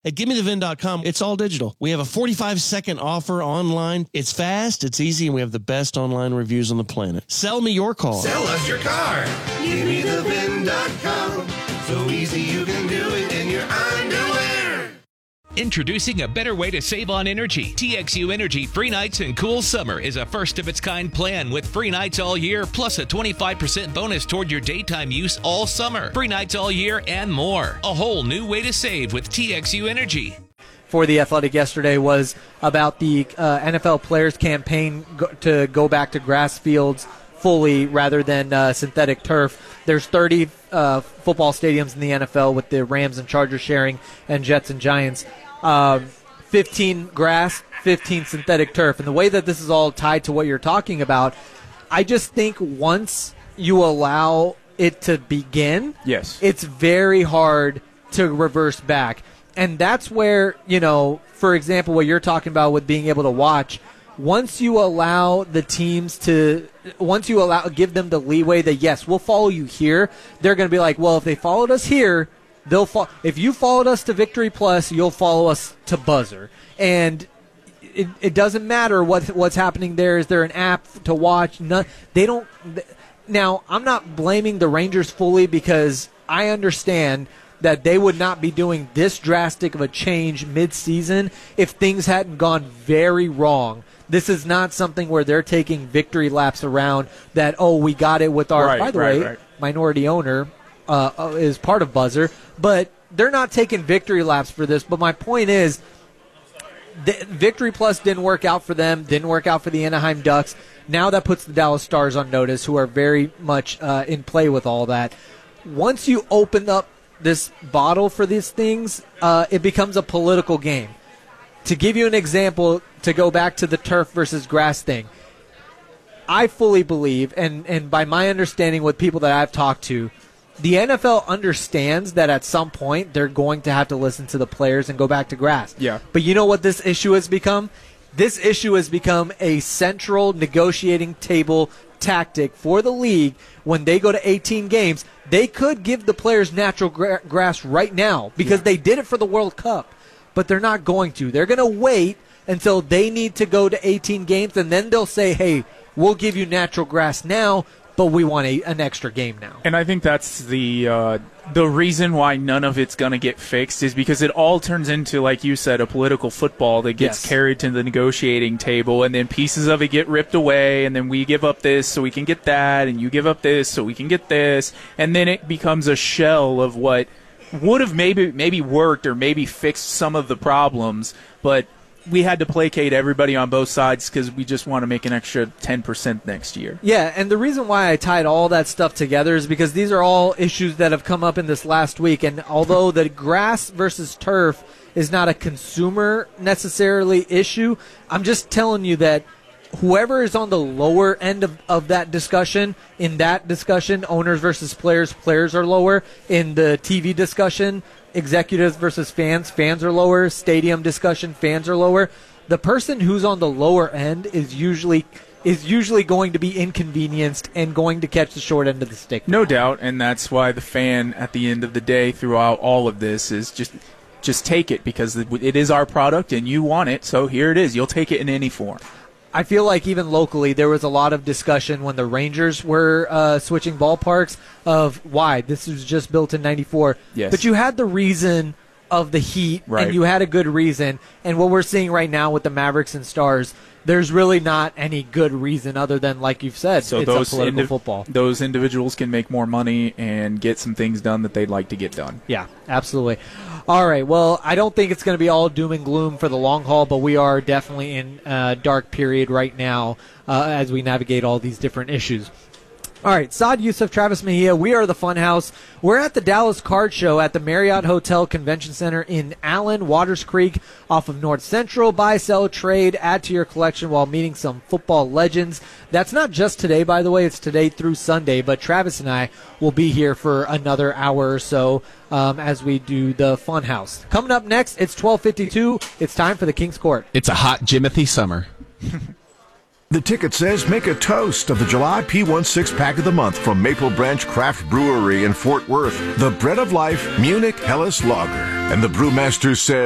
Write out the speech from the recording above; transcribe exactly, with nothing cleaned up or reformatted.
At gimme the vin dot com, it's all digital. We have a forty-five second offer online. It's fast, it's easy, and we have the best online reviews on the planet. Sell me your car. Sell us your car. gimme the vin dot com. So easy you can do it in your underwear. Introducing a better way to save on energy. T X U Energy Free Nights and Cool Summer is a first-of-its-kind plan with free nights all year, plus a twenty-five percent bonus toward your daytime use all summer. Free nights all year and more. A whole new way to save with T X U Energy. For The Athletic yesterday was about the uh, N F L players' campaign go- to go back to grass fields fully rather than uh, synthetic turf. There's thirty uh, football stadiums in the N F L with the Rams and Chargers sharing, and Jets and Giants. Um, fifteen grass, fifteen synthetic turf. And the way that this is all tied to what you're talking about, I just think once you allow it to begin, yes, it's very hard to reverse back. And that's where, you know, for example, what you're talking about with being able to watch, once you allow the teams to, once you allow, give them the leeway that, yes, we'll follow you here, they're going to be like, well, if they followed us here, they'll fo- if you followed us to Victory Plus, you'll follow us to Buzzer. And it, it doesn't matter what what's happening there. Is there an app to watch? No, they don't. Now, I'm not blaming the Rangers fully because I understand that they would not be doing this drastic of a change mid-season if things hadn't gone very wrong. This is not something where they're taking victory laps around that, oh, we got it with our, right, by the right, way, right. minority owner. Uh, is part of Buzzer, but they're not taking victory laps for this. But my point is, the Victory Plus didn't work out for them, didn't work out for the Anaheim Ducks. Now that puts the Dallas Stars on notice, who are very much uh, in play with all that. Once you open up this bottle for these things, uh, it becomes a political game. To give you an example, to go back to the turf versus grass thing, I fully believe, and, and by my understanding with people that I've talked to, the N F L understands that at some point they're going to have to listen to the players and go back to grass. Yeah. But you know what this issue has become? This issue has become a central negotiating table tactic for the league. When they go to eighteen games, they could give the players natural gra- grass right now because yeah. they did it for the World Cup. But they're not going to. They're going to wait until they need to go to eighteen games, and then they'll say, hey, we'll give you natural grass now, but we want a, an extra game now. And I think that's the uh, the reason why none of it's going to get fixed is because it all turns into, like you said, a political football that gets yes. carried to the negotiating table, and then pieces of it get ripped away, and then we give up this so we can get that, and you give up this so we can get this, and then it becomes a shell of what would have maybe maybe worked or maybe fixed some of the problems, but we had to placate everybody on both sides because we just want to make an extra ten percent next year. Yeah, and the reason why I tied all that stuff together is because these are all issues that have come up in this last week, and although the grass versus turf is not a consumer necessarily issue, I'm just telling you that whoever is on the lower end of, of that discussion, in that discussion, owners versus players, players are lower. In the T V discussion, executives versus fans, fans are lower. Stadium discussion, fans are lower. The person who's on the lower end is usually is usually going to be inconvenienced and going to catch the short end of the stick. No doubt, and that's why the fan at the end of the day throughout all of this is just just take it because it is our product and you want it, so here it is. You'll take it in any form. I feel like even locally there was a lot of discussion when the Rangers were uh, switching ballparks of why. This was just built in ninety-four. Yes. But you had the reason of the heat, right. and you had a good reason. And what we're seeing right now with the Mavericks and Stars, there's really not any good reason other than, like you've said, so it's those a political indiv- football. Those individuals can make more money and get some things done that they'd like to get done. Yeah, absolutely. All right, well, I don't think it's going to be all doom and gloom for the long haul, but we are definitely in a dark period right now uh, as we navigate all these different issues. All right, Saad Youssef, Travis Mejia, we are the Funhouse. We're at the Dallas Card Show at the Marriott Hotel Convention Center in Allen, Waters Creek, off of North Central. Buy, sell, trade, add to your collection while meeting some football legends. That's not just today, by the way. It's today through Sunday, but Travis and I will be here for another hour or so um, as we do the Funhouse. Coming up next, it's twelve fifty-two. It's time for the King's Court. It's a hot Jimothy summer. The ticket says make a toast of the July P sixteen Pack of the Month from Maple Branch Craft Brewery in Fort Worth. The Bread of Life Munich Helles Lager. And the brewmaster says,